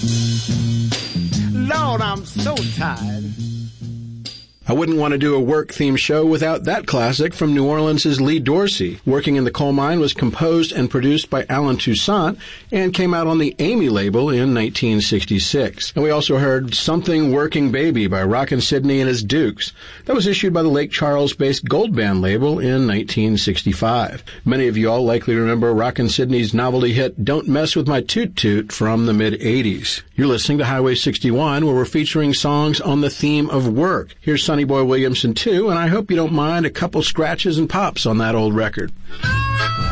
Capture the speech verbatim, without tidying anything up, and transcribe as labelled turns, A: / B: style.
A: Lord, I'm so tired.
B: I wouldn't want to do a work-themed show without that classic from New Orleans' Lee Dorsey. Working in the Coal Mine was composed and produced by Alan Toussaint and came out on the Amy label in nineteen sixty-six. And we also heard Something Working Baby by Rockin' Sidney and his Dukes. That was issued by the Lake Charles-based Gold Band label in nineteen sixty-five. Many of you all likely remember Rockin' Sidney's novelty hit Don't Mess With My Toot Toot from the mid-eighties. You're listening to Highway sixty-one, where we're featuring songs on the theme of work. Here's Sonny Boy Williamson, too, and I hope you don't mind a couple scratches and pops on that old record.